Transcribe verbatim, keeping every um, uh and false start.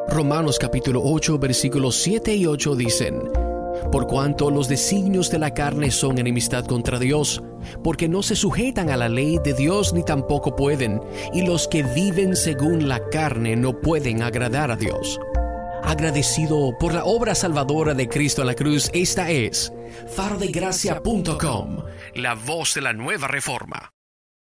Romanos capítulo ocho, versículos siete y ocho dicen: Por cuanto los designios de la carne son enemistad contra Dios, porque no se sujetan a la ley de Dios ni tampoco pueden, y los que viven según la carne no pueden agradar a Dios. Agradecido por la obra salvadora de Cristo en la cruz, esta es faro de gracia punto com, la voz de la nueva reforma.